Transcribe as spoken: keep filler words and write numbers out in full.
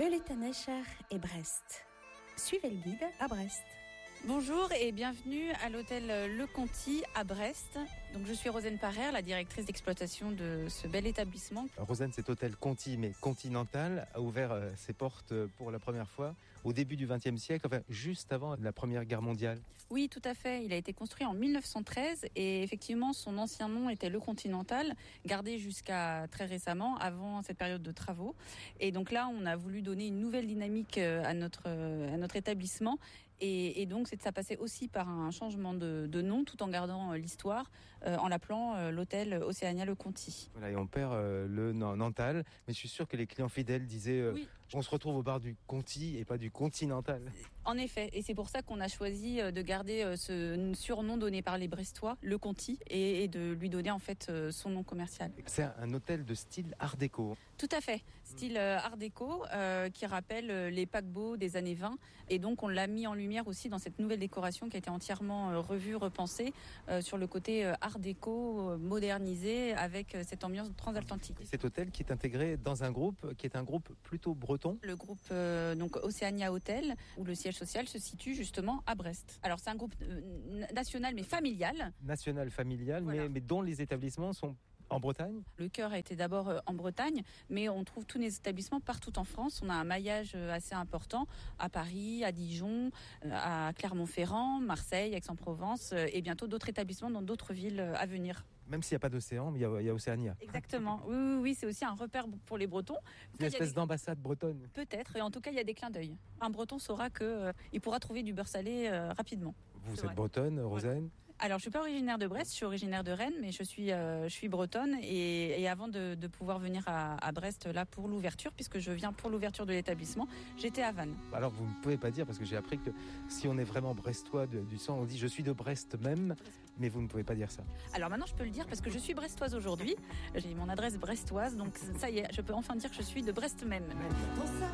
Euletanescher et Brest. Suivez le guide à Brest. Bonjour et bienvenue à l'hôtel Le Conti à Brest. Donc je suis Rosane Parrer, la directrice d'exploitation de ce bel établissement. Rosane, cet hôtel Conti, mais continental, a ouvert euh, ses portes pour la première fois au début du vingtième siècle, enfin juste avant la Première Guerre mondiale. Oui, tout à fait. Il a été construit en mille neuf cent treize et effectivement son ancien nom était Le Continental, gardé jusqu'à très récemment, avant cette période de travaux. Et donc là, on a voulu donner une nouvelle dynamique à notre, à notre établissement. Et, et donc, ça passait aussi par un changement de, de nom, tout en gardant euh, l'histoire, euh, en l'appelant euh, l'hôtel Océania Le Conti. Voilà, et on perd euh, le Nantal, mais je suis sûr que les clients fidèles disaient euh, oui. On se retrouve au bar du Conti et pas du Continental. En effet, et c'est pour ça qu'on a choisi de garder ce surnom donné par les Brestois, Le Conti, et, et de lui donner en fait son nom commercial. C'est un hôtel de style art déco. Tout à fait, style art déco euh, qui rappelle les paquebots des années vingt, et donc on l'a mis en lumière aussi dans cette nouvelle décoration qui a été entièrement revue, repensée euh, sur le côté art déco modernisé avec cette ambiance transatlantique. Cet hôtel qui est intégré dans un groupe qui est un groupe plutôt breton. Le groupe euh, donc Océania Hotel, où le siège social se situe justement à Brest. Alors c'est un groupe euh, national mais familial. National familial, voilà. mais, mais dont les établissements sont en Bretagne. Le cœur a été d'abord en Bretagne, mais on trouve tous les établissements partout en France. On a un maillage assez important à Paris, à Dijon, à Clermont-Ferrand, Marseille, Aix-en-Provence et bientôt d'autres établissements dans d'autres villes à venir. Même s'il n'y a pas d'océan, mais il y a, il y a Océania. Exactement. Oui, oui, oui, c'est aussi un repère pour les Bretons. Une espèce des... d'ambassade bretonne. Peut-être, et en tout cas, il y a des clins d'œil. Un Breton saura qu'il euh, pourra trouver du beurre salé euh, rapidement. Vous c'est êtes vrai. Bretonne, Rosane ? Voilà. Alors, je suis pas originaire de Brest, je suis originaire de Rennes, mais je suis, euh, je suis bretonne. Et, et avant de, de pouvoir venir à, à Brest là pour l'ouverture, puisque je viens pour l'ouverture de l'établissement, j'étais à Vannes. Alors, vous ne pouvez pas dire, parce que j'ai appris que si on est vraiment brestois de, du sang, on dit je suis de Brest même, mais vous ne pouvez pas dire ça. Alors maintenant, je peux le dire parce que je suis brestoise aujourd'hui. J'ai mon adresse brestoise, donc ça y est, je peux enfin dire que je suis de Brest même.